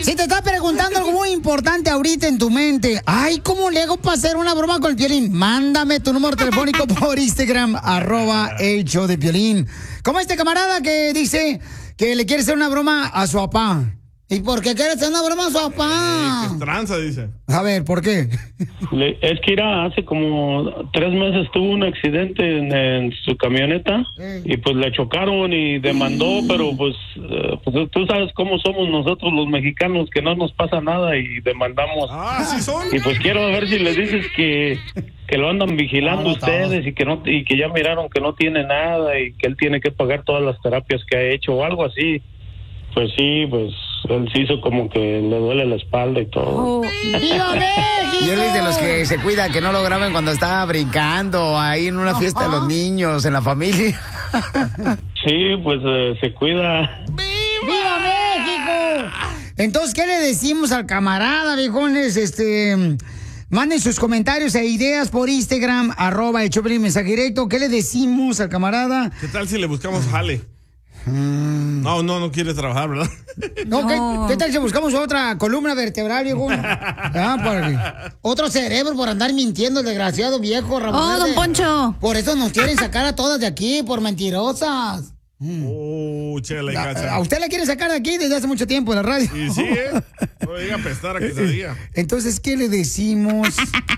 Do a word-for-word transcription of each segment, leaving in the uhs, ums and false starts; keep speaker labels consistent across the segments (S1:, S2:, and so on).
S1: Si te estás preguntando algo muy importante ahorita en tu mente, ay, ¿cómo le hago para hacer una broma con el Piolín? Mándame tu número telefónico por Instagram, arroba el show de Piolín. Como este camarada que dice que le quiere hacer una broma a su papá. ¿Y por qué quiere hacer una broma a su papá?
S2: Eh, que tranza, dice.
S1: A ver, ¿por qué?
S3: Le- es que era hace como tres meses tuvo un accidente en, en su camioneta y pues le chocaron y demandó, pero pues, eh, pues tú sabes cómo somos nosotros los mexicanos, que no nos pasa nada y demandamos.
S2: Ah, ¿sí son?
S3: Y pues quiero ver si les dices que, que lo andan vigilando
S1: No, no,
S3: ustedes y que no y que ya miraron que no tiene nada y que él tiene que pagar todas las terapias que ha hecho o algo así. Pues sí, pues él se hizo como que le duele la espalda y todo.
S1: Oh. ¡Viva México!
S4: Y él es de los que se cuida que no lo graben cuando está brincando ahí en una fiesta de los niños, en la familia.
S3: Sí, pues eh, se cuida.
S1: ¡Viva México! Entonces, ¿qué le decimos al camarada, viejones? Este, manden sus comentarios e ideas por Instagram, arroba el Choplin, mensaje directo. ¿Qué le decimos al camarada?
S2: ¿Qué tal si le buscamos jale? No, no, no quiere trabajar, ¿verdad?
S1: No, ¿qué, qué tal si buscamos otra columna vertebral, viejo? Ah, por- otro cerebro por andar mintiendo, el desgraciado viejo, Ramón.
S5: Oh, don Poncho.
S1: Por eso nos quieren sacar a todas de aquí, por mentirosas.
S2: Oh, chela y
S1: A,
S2: cacha.
S1: a usted la quieren sacar de aquí desde hace mucho tiempo en la radio.
S2: Y sí, ¿eh? No diga apestar a que se diga.
S1: Entonces, ¿qué le decimos?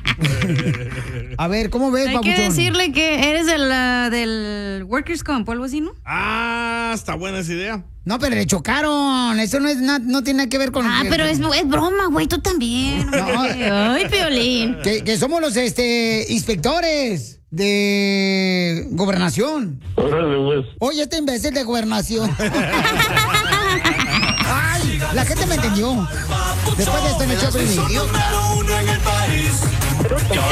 S1: A ver, ¿cómo ves,
S5: Hay
S1: papuchón?
S5: que decirle que eres del, uh, del Workers' Comp o algo así, ¿no?
S2: Ah, está buena esa idea.
S1: No, pero le chocaron. Eso no es na- no tiene nada que ver con...
S5: Ah, pero es, es broma, güey, tú también.
S1: No.
S5: Ay, Piolín.
S1: Que, que somos los este inspectores de gobernación.
S3: Órale, pues.
S1: Oye, este imbécil de gobernación. Ay, la gente me entendió. Después de esto en el show,
S6: Número uno en el país.